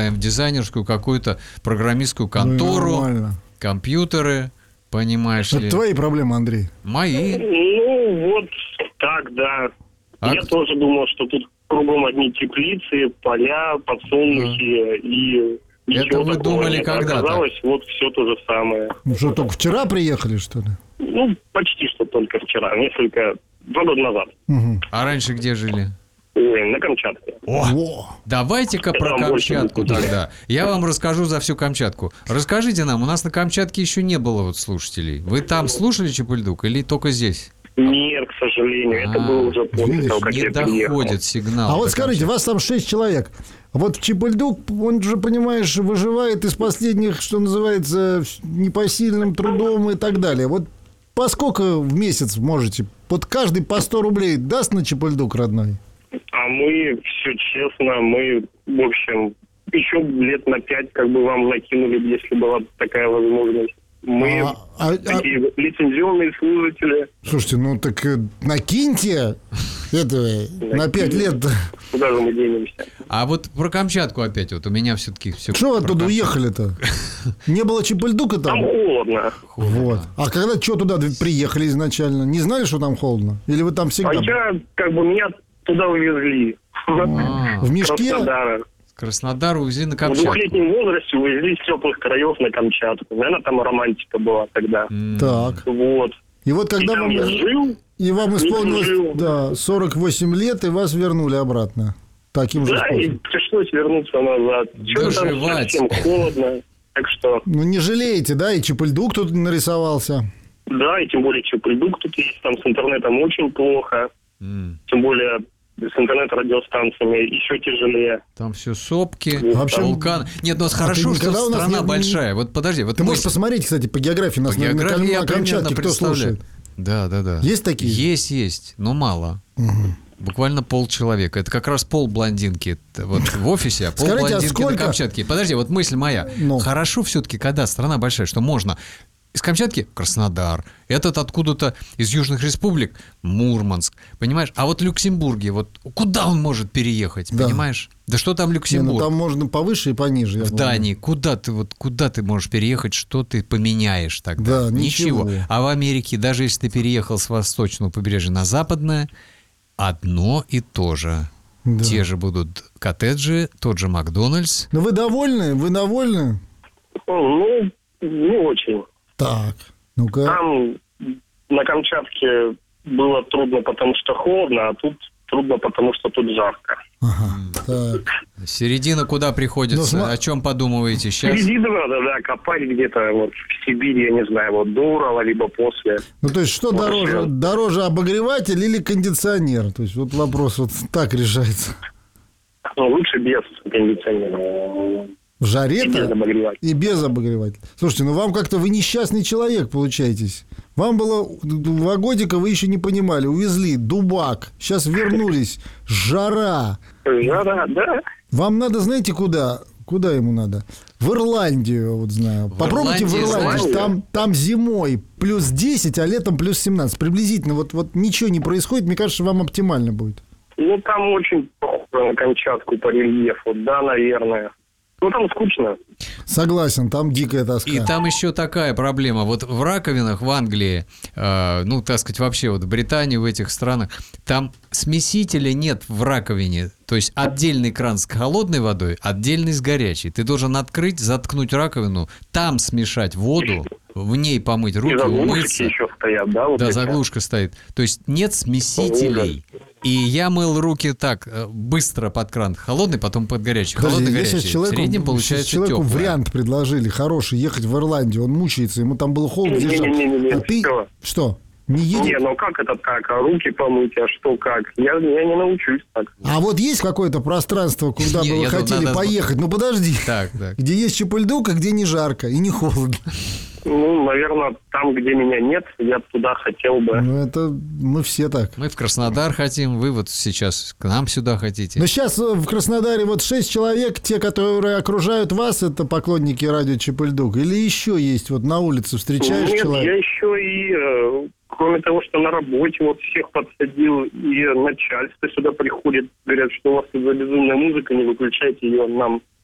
попадаем в дизайнерскую какую-то программистскую контору, компьютеры, понимаешь ли. Это твои проблемы, Андрей. Мои. Ну, вот так, да. Я тоже думал, что тут кругом одни теплицы, поля, подсолнухи и... Это вы думали нет. когда-то? Оказалось, вот все то же самое. Ну что, только вчера приехали, что ли? Ну, почти что только вчера, 2 года назад. Угу. А раньше где жили? Ой, на Камчатке. Давайте-ка про Камчатку тогда. Я вам расскажу за всю Камчатку. Расскажите нам, у нас на Камчатке еще не было вот слушателей. Вы там слушали Чепульдук или только здесь? Нет, к сожалению, это было уже после того, как я приехал. Не доходит сигнал. А вот скажите, вас там 6 человек. Вот Чепульдук, он же, понимаешь, выживает из последних, что называется, непосильным трудом и так далее. Вот по сколько в месяц можете? Вот каждый по 100 рублей даст на Чепульдук, родной? А мы, все честно, в общем, еще лет на 5 как бы вам закинули, если была такая возможность. Мы такие лицензионные слушатели. Слушайте, ну так накиньте этого на 5 лет. Куда же мы денемся? А вот про Камчатку опять вот у меня все-таки все. Что вы оттуда уехали-то? Не было Чепульдука там? Там холодно. Вот. А когда что туда приехали изначально? Не знали, что там холодно? Или вы там всегда? Меня туда увезли. В мешке? Краснодар увезли на Камчатку. В 2-летнем возрасте увезли из теплых краев на Камчатку. Наверное, там романтика была тогда. Так. Вот. И вот когда и я жил, и вам исполнилось 48 лет, и вас вернули обратно. Таким же способом. И пришлось вернуться назад. Что-то там совсем холодно. Так что... Ну, не жалеете, да? И Чепульдук тут нарисовался. Да, и тем более Чепульдук тут есть. Там с интернетом очень плохо. Тем более... с интернет-радиостанциями еще тяжелее. Там все сопки, вулканы. Нет, ну хорошо, что страна большая. Вот подожди. Вот ты можешь посмотреть, кстати, по географии. Нас на Камчатке кто слушает? Да. Есть такие? Есть, но мало. Буквально полчеловека. Это как раз полблондинки. Вот в офисе, а полблондинки на Камчатке. Подожди, вот мысль моя. Хорошо все-таки, когда страна большая, что можно... Из Камчатки – Краснодар. Этот откуда-то из южных республик – Мурманск. Понимаешь? А вот в Люксембурге, вот куда он может переехать? Да. Понимаешь? Да что там Люксембург? Там можно повыше и пониже. В Дании. Куда ты можешь переехать? Что ты поменяешь тогда? Да, ничего. А в Америке, даже если ты переехал с восточного побережья на западное, одно и то же. Да. Те же будут коттеджи, тот же Макдональдс. Но вы довольны? Ну, не очень. Так, ну-ка. Там на Камчатке было трудно, потому что холодно, а тут трудно, потому что тут жарко. Ага, так. Середина куда приходится? О чем подумываете сейчас? Середину надо, копать где-то вот в Сибири, я не знаю, вот до Урала, либо после. Ну, то есть, что дороже обогреватель или кондиционер? То есть, вот вопрос вот так решается. Ну, лучше без кондиционера. В жаре-то? И без обогревателя. Слушайте, вам как-то вы несчастный человек получаетесь. Вам было 2 годика, вы еще не понимали. Увезли дубак. Сейчас вернулись. Жара. Жара, да. Вам надо, знаете, куда? Куда ему надо? В Ирландию, вот знаю. Попробуйте в Ирландию. Там зимой плюс 10, а летом плюс 17. Приблизительно. Вот ничего не происходит. Мне кажется, вам оптимально будет. Ну, там очень похоже на Камчатку по рельефу. Да, наверное. Ну, там скучно. Согласен, там дикая тоска. И там еще такая проблема. Вот в раковинах в Англии, так сказать, вообще вот в Британии, в этих странах, там смесителя нет в раковине. То есть отдельный кран с холодной водой, отдельный с горячей. Ты должен открыть, заткнуть раковину, там смешать воду, в ней помыть руки, умыться. Еще стоят, да? Вот заглушка стоит. То есть нет смесителей. И я мыл руки так, быстро под кран холодный, потом под горячий. Холодный, горячий. В среднем получается человеку теплое. Вариант предложили хороший, ехать в Ирландию. Он мучается, ему там было холодно. Не-не-не. Ты... Что? Не едет? Не, ну как это так? А руки помыть, а что как? Я не научусь так. А вот есть какое-то пространство, куда бы вы хотели поехать? Ну подожди. Так. Где есть Чепульдук, а где не жарко и не холодно? Ну, наверное, там, где меня нет, я туда хотел бы. Ну, это мы все так. Мы в Краснодар хотим, вы вот сейчас к нам сюда хотите. Но сейчас в Краснодаре вот 6 человек, те, которые окружают вас, это поклонники радио Чепульдук? Или еще есть, вот на улице встречаешь человека? Нет, я еще и, кроме того, что на работе вот всех подсадил, и начальство сюда приходит, говорят, что у вас тут за безумная музыка, не выключайте ее, нам